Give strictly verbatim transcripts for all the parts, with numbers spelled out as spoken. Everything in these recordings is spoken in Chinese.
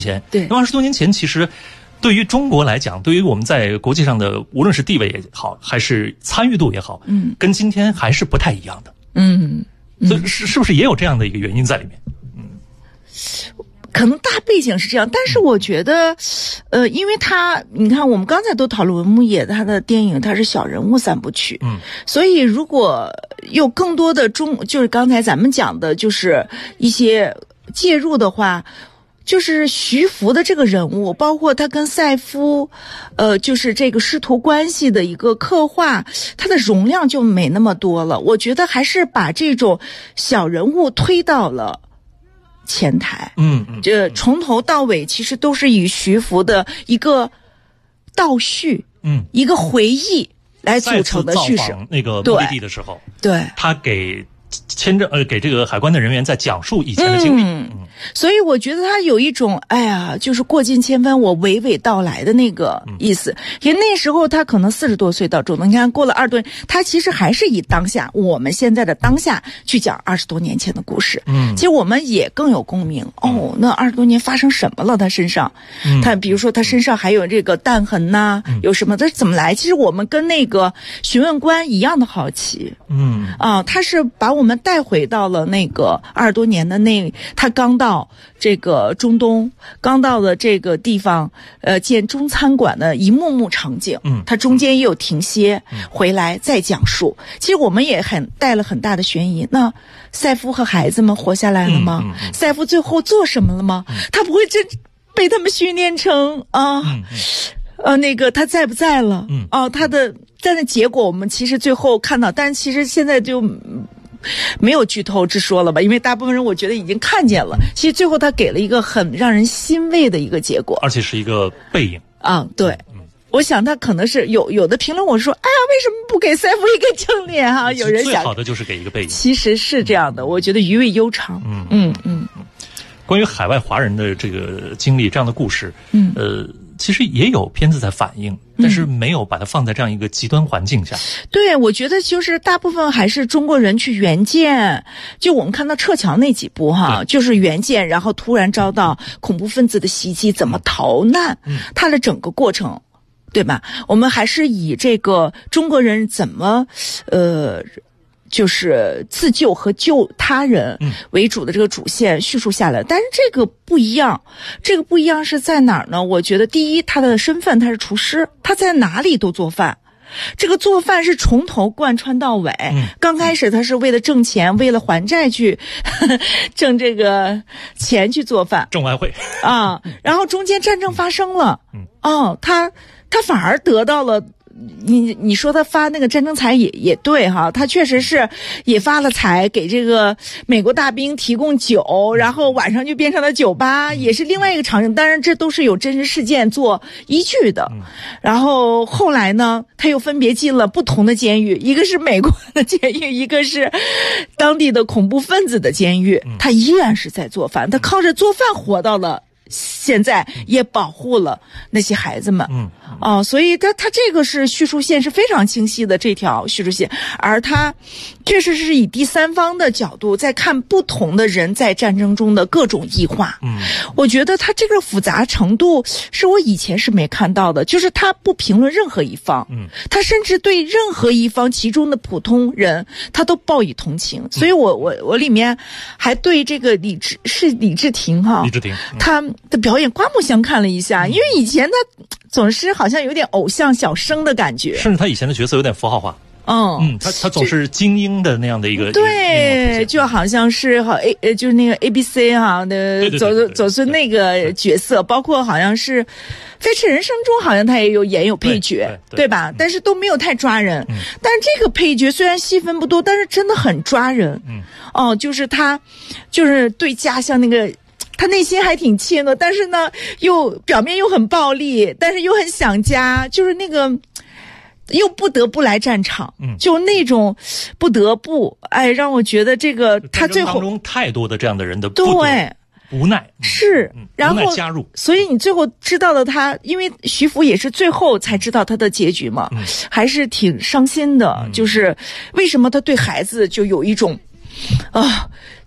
前。 对， 因为二十多年前，其实对于中国来讲，对于我们在国际上的无论是地位也好，还是参与度也好， 嗯， 跟今天还是不太一样的。 嗯， 嗯所以是是不是也有这样的一个原因在里面？嗯。 可能大背景是这样，但是我觉得，呃，因为他，你看，我们刚才都讨论文牧野他的电影，他是小人物三部曲， 嗯， 所以如果有更多的中，就是刚才咱们讲的，就是一些介入的话，就是徐福的这个人物，包括他跟赛夫，呃，就是这个师徒关系的一个刻画，他的容量就没那么多了。我觉得还是把这种小人物推到了前台， 嗯嗯， 这从头到尾其实都是以徐福的一个倒叙， 嗯， 一个回忆来组成的叙事。 那个目的地的时候， 对， 他给签证呃给这个海关的人员在讲述以前的经历， 嗯，嗯所以我觉得他有一种哎呀，就是过尽千帆我娓娓道来的那个意思。因为那时候他可能四十多岁到中东，你看过了二十多年，他其实还是以当下我们现在的当下去讲二十多年前的故事。嗯，其实我们也更有共鸣。哦，那二十多年发生什么了？他身上，嗯、他比如说他身上还有这个弹痕呐、啊，有什么？他怎么来？其实我们跟那个询问官一样的好奇。嗯，啊，他是把我们带回到了那个二十多年的那他刚到这个中东，刚到了这个地方，呃，建中餐馆的一幕幕场景。嗯，他中间也有停歇，嗯、回来再讲述。其实我们也很带了很大的悬疑。那赛夫和孩子们活下来了吗？嗯嗯、赛夫最后做什么了吗？嗯、他不会真被他们训练成啊？嗯嗯、呃，那个他在不在了？嗯，哦、啊，他的但是结果我们其实最后看到，但是其实现在就。没有剧透之说了吧，因为大部分人我觉得已经看见了。其实最后他给了一个很让人欣慰的一个结果， 而且是一个背影啊。对，嗯、我想他可能是有有的评论我说，哎呀，为什么不给赛夫一个正脸哈、啊？有人想最好的就是给一个背影， 其实是这样的，我觉得余味悠长。嗯嗯嗯。 关于海外华人的这个经历，这样的故事，嗯呃。其实也有片子在反映，但是没有把它放在这样一个极端环境下。 嗯、对，我觉得就是大部分还是中国人去援建，就我们看到撤侨那几部哈，就是援建，然后突然遭到恐怖分子的袭击，怎么逃难，嗯、它的整个过程，对吧？我们还是以这个中国人怎么，呃。就是自救和救他人为主的这个主线叙述下来，但是这个不一样，这个不一样是在哪儿呢？我觉得第一，他的身份他是厨师，他在哪里都做饭，这个做饭是从头贯穿到尾。嗯、刚开始他是为了挣钱，为了还债去呵呵挣这个钱去做饭， 挣外汇啊，然后中间战争发生了，嗯、哦，他他反而得到了。你你说他发那个战争财也也对哈，他确实是也发了财，给这个美国大兵提供酒，然后晚上就变成了酒吧，也是另外一个场景。当然这都是有真实事件做依据的。然后后来呢，他又分别进了不同的监狱，一个是美国的监狱，一个是当地的恐怖分子的监狱。他依然是在做饭，他靠着做饭活到了现在，也保护了那些孩子们。嗯，哦，所以他他这个是叙述线是非常清晰的这条叙述线，而他确实是以第三方的角度在看不同的人在战争中的各种异化。嗯，我觉得他这个复杂程度是我以前是没看到的，就是他不评论任何一方，嗯，他甚至对任何一方其中的普通人他都报以同情。所以我我我里面还对这个李治是李治廷哈， 李治廷、嗯、 他的表演刮目相看了一下，因为以前他总是好像有点偶像小生的感觉， 甚至他以前的角色有点符号化。 嗯嗯，他他总是精英的那样的一个， 对，就好像是好 A 呃，就是那个 A B C 哈的走走出那个角色，包括好像是《飞驰人生》中好像他也有演有配角， 对, 对, 对吧？嗯、但是都没有太抓人。嗯、但是这个配角虽然戏份不多，但是真的很抓人。嗯，哦，就是他，就是对家乡那个。他内心还挺亲的，但是呢，又表面又很暴力，但是又很想家，就是那个又不得不来战场，嗯，就那种不得不，哎，让我觉得这个他最后当中太多的这样的人的对无奈是， 嗯、 然后无奈加入， 所以你最后知道了他，因为徐福也是最后才知道他的结局嘛，嗯、还是挺伤心的，嗯、就是为什么他对孩子就有一种啊。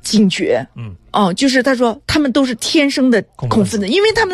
警觉。 嗯， 哦，就是他说他们都是天生的恐怖分子，因为他们